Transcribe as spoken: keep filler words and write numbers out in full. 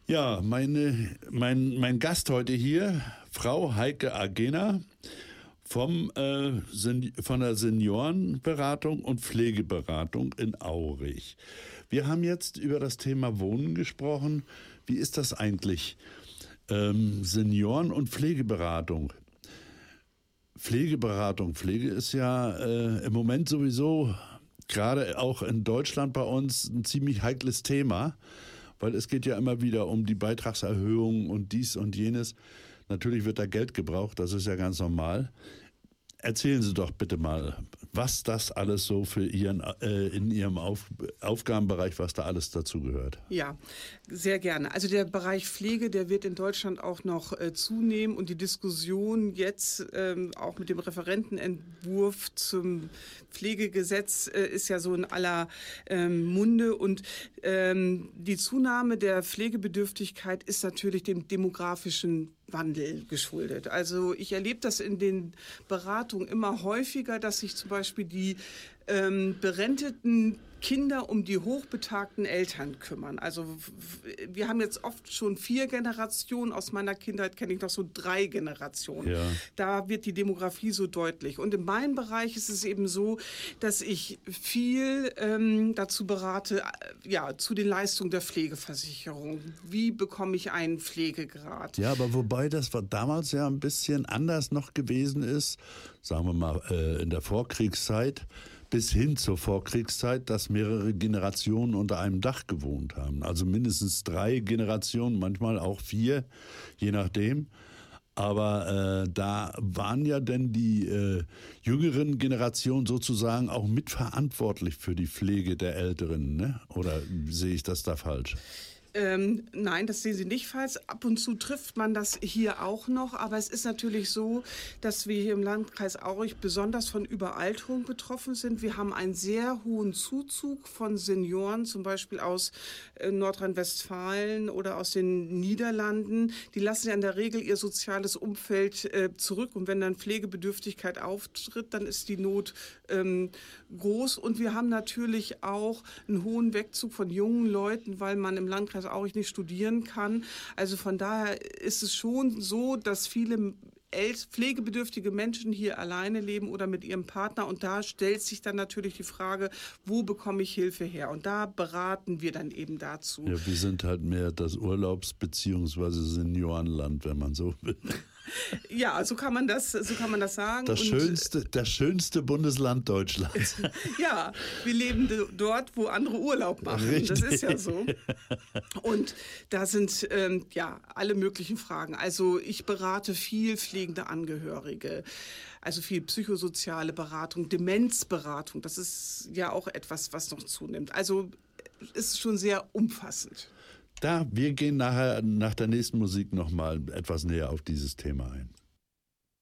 Ja, meine, mein, mein Gast heute hier, Frau Heike Agena vom, äh, Sen- von der Seniorenberatung und Pflegeberatung in Aurich. Wir haben jetzt über das Thema Wohnen gesprochen. Wie ist das eigentlich? Ähm, Senioren- und Pflegeberatung. Pflegeberatung, Pflege ist ja äh, im Moment sowieso gerade auch in Deutschland bei uns ein ziemlich heikles Thema, weil es geht ja immer wieder um die Beitragserhöhung und dies und jenes. Natürlich wird da Geld gebraucht, das ist ja ganz normal. Erzählen Sie doch bitte mal, was das alles so für Ihren, äh, in Ihrem Auf, Aufgabenbereich, was da alles dazu gehört. Ja, sehr gerne. Also der Bereich Pflege, der wird in Deutschland auch noch äh, zunehmen und die Diskussion jetzt ähm, auch mit dem Referentenentwurf zum Pflegegesetz äh, ist ja so in aller ähm, Munde und ähm, die Zunahme der Pflegebedürftigkeit ist natürlich dem demografischen Wandel geschuldet. Also ich erlebe das in den Beratungen immer häufiger, dass sich zum Beispiel die ähm, berenteten Kinder um die hochbetagten Eltern kümmern. Also wir haben jetzt oft schon vier Generationen. Aus meiner Kindheit kenne ich noch so drei Generationen. Ja. Da wird die Demografie so deutlich. Und in meinem Bereich ist es eben so, dass ich viel ähm, dazu berate, äh, ja, zu den Leistungen der Pflegeversicherung. Wie bekomme ich einen Pflegegrad? Ja, aber wobei das war damals ja ein bisschen anders noch gewesen ist, sagen wir mal äh, in der Vorkriegszeit, bis hin zur Vorkriegszeit, dass mehrere Generationen unter einem Dach gewohnt haben. Also mindestens drei Generationen, manchmal auch vier, je nachdem. Aber äh, da waren ja denn die äh, jüngeren Generationen sozusagen auch mitverantwortlich für die Pflege der Älteren, ne? Oder sehe ich das da falsch? Ähm, nein, das sehen Sie nicht falsch. Ab und zu trifft man das hier auch noch. Aber es ist natürlich so, dass wir hier im Landkreis Aurich besonders von Überalterung betroffen sind. Wir haben einen sehr hohen Zuzug von Senioren, zum Beispiel aus äh, Nordrhein-Westfalen oder aus den Niederlanden. Die lassen ja in der Regel ihr soziales Umfeld äh, zurück. Und wenn dann Pflegebedürftigkeit auftritt, dann ist die Not ähm, groß. Und wir haben natürlich auch einen hohen Wegzug von jungen Leuten, weil man im Landkreis auch ich nicht studieren kann. Also von daher ist es schon so, dass viele pflegebedürftige Menschen hier alleine leben oder mit ihrem Partner. Und da stellt sich dann natürlich die Frage, wo bekomme ich Hilfe her? Und da beraten wir dann eben dazu. Ja, wir sind halt mehr das Urlaubs- bzw. Seniorenland, wenn man so will. Ja, so kann man das, so kann man das sagen. Das Und schönste, das schönste Bundesland Deutschlands. ja, wir leben dort, wo andere Urlaub machen. Richtig. Das ist ja so. Und da sind ähm, ja alle möglichen Fragen. Also ich berate viel pflegende Angehörige, also viel psychosoziale Beratung, Demenzberatung. Das ist ja auch etwas, was noch zunimmt. Also ist schon sehr umfassend. Da, wir gehen nachher nach der nächsten Musik nochmal etwas näher auf dieses Thema ein.